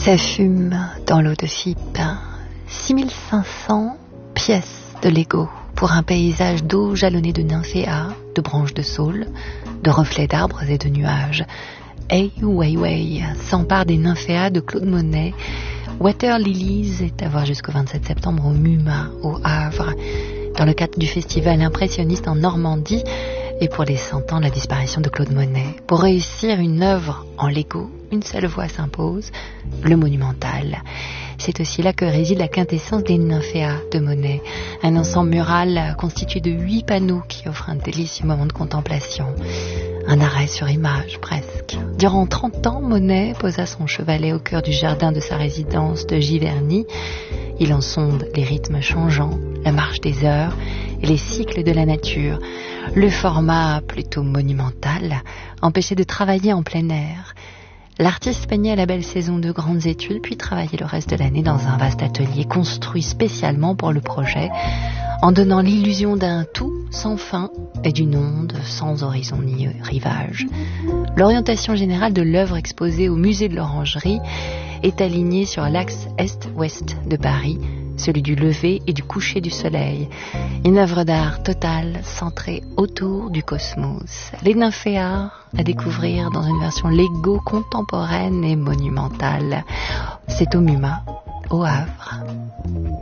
Ça fume dans l'eau de Chypre. 6500 pièces de Lego pour un paysage d'eau jalonné de nymphéas, de branches de saule, de reflets d'arbres et de nuages. Ai Weiwei s'empare des nymphéas de Claude Monet. Water Lilies est à voir jusqu'au 27 septembre au MUMA, au Havre, dans le cadre du festival impressionniste en Normandie et pour les 100 ans de la disparition de Claude Monet. Pour réussir une œuvre en Lego, une seule voie s'impose, le monumental. C'est aussi là que réside la quintessence des nymphéas de Monet, un ensemble mural constitué de 8 panneaux qui offre un délicieux moment de contemplation. Un arrêt sur image, presque. Durant 30 ans, Monet posa son chevalet au cœur du jardin de sa résidence de Giverny. Il en sonde les rythmes changeants, la marche des heures et les cycles de la nature. Le format plutôt monumental empêchait de travailler en plein air. L'artiste peignait à la belle saison de grandes études, puis travaillait le reste de l'année dans un vaste atelier construit spécialement pour le projet, en donnant l'illusion d'un tout sans fin et d'une onde sans horizon ni rivage. L'orientation générale de l'œuvre exposée au musée de l'Orangerie est alignée sur l'axe est-ouest de Paris, celui du lever et du coucher du soleil. Une œuvre d'art totale centrée autour du cosmos. Les nymphéas à découvrir dans une version Lego contemporaine et monumentale. C'est au MUMA, au Havre.